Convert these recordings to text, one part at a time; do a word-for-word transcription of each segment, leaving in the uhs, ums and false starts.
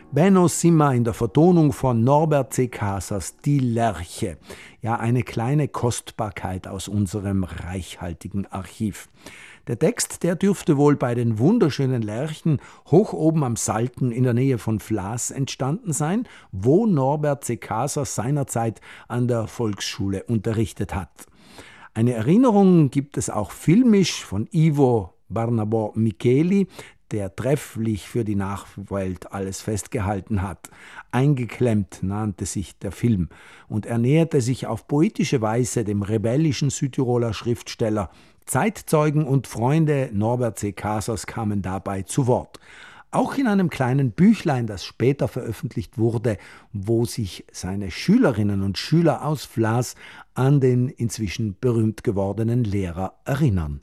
Benno Simmer in der Vertonung von Norbert C. Casers Die Lerche. Ja, eine kleine Kostbarkeit aus unserem reichhaltigen Archiv. Der Text, der dürfte wohl bei den wunderschönen Lerchen hoch oben am Salten in der Nähe von Flaß entstanden sein, wo Norbert C. Casers seinerzeit an der Volksschule unterrichtet hat. Eine Erinnerung gibt es auch filmisch von Ivo Barnabo Micheli, der trefflich für die Nachwelt alles festgehalten hat. Eingeklemmt nannte sich der Film und er näherte sich auf poetische Weise dem rebellischen Südtiroler Schriftsteller. Zeitzeugen und Freunde Norbert C. Casers kamen dabei zu Wort. Auch in einem kleinen Büchlein, das später veröffentlicht wurde, wo sich seine Schülerinnen und Schüler aus Flaß an den inzwischen berühmt gewordenen Lehrer erinnern.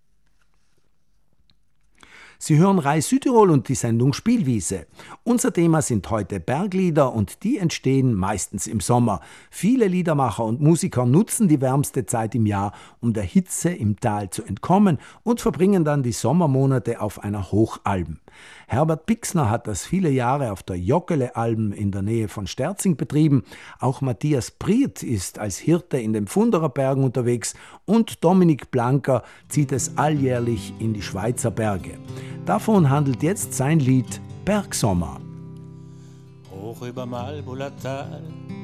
Sie hören Rai Südtirol und die Sendung Spielwiese. Unser Thema sind heute Berglieder und die entstehen meistens im Sommer. Viele Liedermacher und Musiker nutzen die wärmste Zeit im Jahr, um der Hitze im Tal zu entkommen und verbringen dann die Sommermonate auf einer Hochalm. Herbert Pixner hat das viele Jahre auf der Joggele-Alm in der Nähe von Sterzing betrieben. Auch Matthias Priet ist als Hirte in den Pfunderer Bergen unterwegs und Dominik Blanker zieht es alljährlich in die Schweizer Berge. Davon handelt jetzt sein Lied Bergsommer. Hoch über Malbulatal